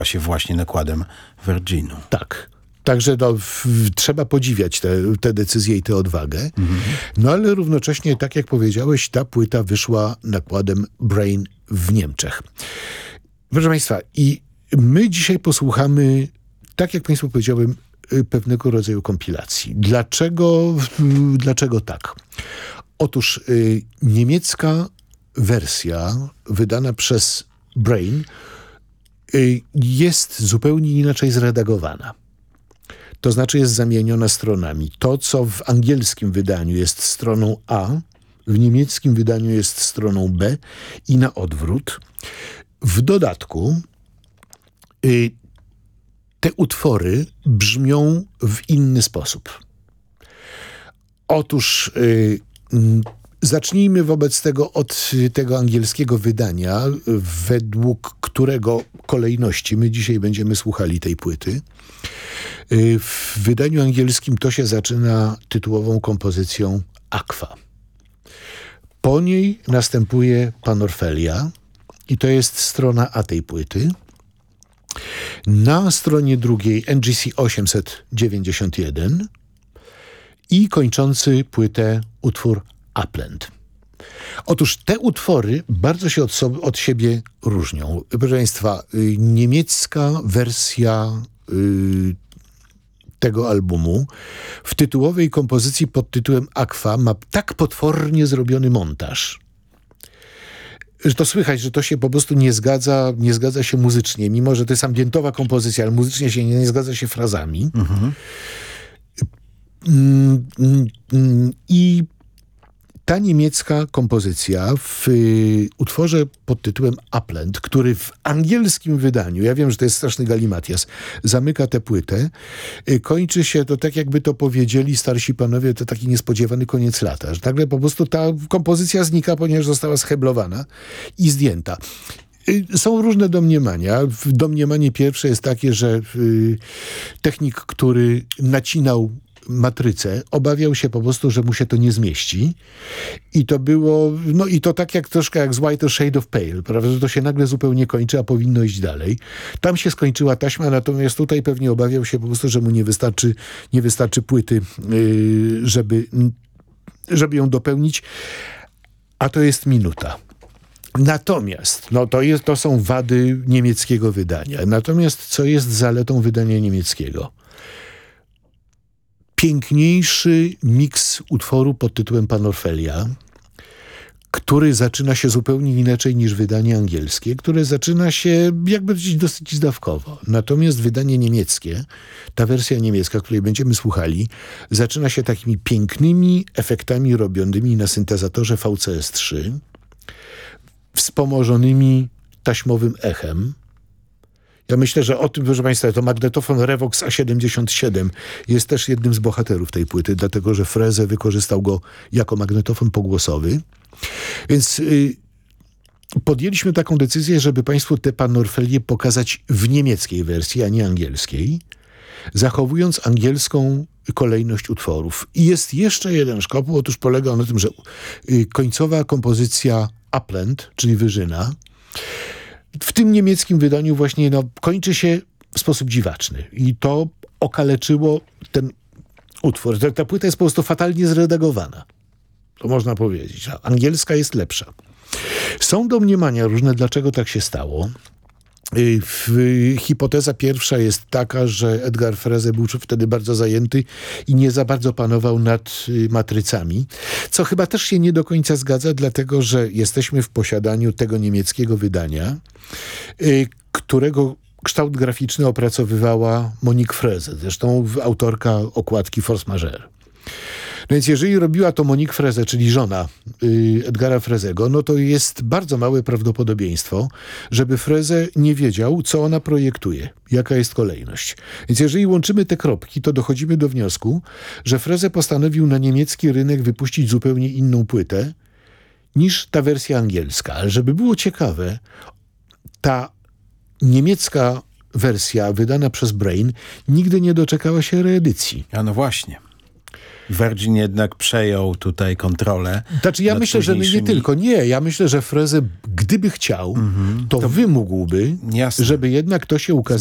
się właśnie nakładem Virginu. Tak. Także trzeba podziwiać te decyzje i tę odwagę. No ale równocześnie, tak jak powiedziałeś, ta płyta wyszła nakładem Brain w Niemczech. Proszę Państwa, i my dzisiaj posłuchamy, tak jak Państwu powiedziałem, pewnego rodzaju kompilacji. Dlaczego tak? Otóż niemiecka wersja wydana przez Brain jest zupełnie inaczej zredagowana. To znaczy jest zamieniona stronami. To, co w angielskim wydaniu jest stroną A, w niemieckim wydaniu jest stroną B i na odwrót. W dodatku te utwory brzmią w inny sposób. Otóż zacznijmy wobec tego od tego angielskiego wydania, według którego kolejności my dzisiaj będziemy słuchali tej płyty. W wydaniu angielskim to się zaczyna tytułową kompozycją Aqua. Po niej następuje Panorfelia i to jest strona A tej płyty. Na stronie drugiej NGC 891 i kończący płytę utwór Upland. Otóż te utwory bardzo się od siebie różnią. Proszę Państwa, niemiecka wersja tego albumu w tytułowej kompozycji pod tytułem Aqua ma tak potwornie zrobiony montaż, że to słychać, że to się po prostu nie zgadza się muzycznie, mimo że to jest ambientowa kompozycja, ale muzycznie się nie zgadza się frazami. I ta niemiecka kompozycja w utworze pod tytułem Upland, który w angielskim wydaniu, ja wiem, że to jest straszny galimatias, zamyka tę płytę, kończy się to tak, jakby to powiedzieli starsi panowie, to taki niespodziewany koniec lata, że nagle po prostu ta kompozycja znika, ponieważ została scheblowana i zdjęta. Są różne domniemania. Domniemanie pierwsze jest takie, że technik, który nacinał matrycę, obawiał się po prostu, że mu się to nie zmieści. I to było, no i to tak troszkę jak z Whiter Shade of Pale, prawda, że to się nagle zupełnie kończy, a powinno iść dalej. Tam się skończyła taśma, natomiast tutaj pewnie obawiał się po prostu, że mu nie wystarczy płyty, żeby ją dopełnić, a to jest minuta. Natomiast, to są wady niemieckiego wydania. Natomiast co jest zaletą wydania niemieckiego? Piękniejszy miks utworu pod tytułem Panorfelia, który zaczyna się zupełnie inaczej niż wydanie angielskie, które zaczyna się jakby dosyć zdawkowo. Natomiast wydanie niemieckie, ta wersja niemiecka, której będziemy słuchali, zaczyna się takimi pięknymi efektami robionymi na syntezatorze VCS-3, wspomożonymi taśmowym echem. Ja myślę, że o tym, proszę Państwa, to magnetofon Revox A77 jest też jednym z bohaterów tej płyty, dlatego że Freze wykorzystał go jako magnetofon pogłosowy. Więc podjęliśmy taką decyzję, żeby Państwu tę Panorfelię pokazać w niemieckiej wersji, a nie angielskiej, zachowując angielską kolejność utworów. I jest jeszcze jeden szkopuł, otóż polega on na tym, że końcowa kompozycja Upland, czyli Wyżyna, w tym niemieckim wydaniu właśnie kończy się w sposób dziwaczny. I to okaleczyło ten utwór. Ta płyta jest po prostu fatalnie zredagowana. To można powiedzieć. A angielska jest lepsza. Są domniemania różne, dlaczego tak się stało. Hipoteza pierwsza jest taka, że Edgar Freze był wtedy bardzo zajęty i nie za bardzo panował nad matrycami, co chyba też się nie do końca zgadza, dlatego że jesteśmy w posiadaniu tego niemieckiego wydania, którego kształt graficzny opracowywała Monique Freze, zresztą autorka okładki Force Majeure. No więc jeżeli robiła to Monique Freze, czyli żona Edgara Frezego, no to jest bardzo małe prawdopodobieństwo, żeby Freze nie wiedział, co ona projektuje, jaka jest kolejność. Więc jeżeli łączymy te kropki, to dochodzimy do wniosku, że Freze postanowił na niemiecki rynek wypuścić zupełnie inną płytę niż ta wersja angielska. Ale żeby było ciekawe, ta niemiecka wersja wydana przez Brain nigdy nie doczekała się reedycji. A no właśnie. Virgin jednak przejął tutaj kontrolę. Znaczy ja nad myślę, że nie późniejszymi- tylko. Nie, ja myślę, że Freze, gdyby chciał, to wymógłby, Jasne. żeby jednak to się ukazało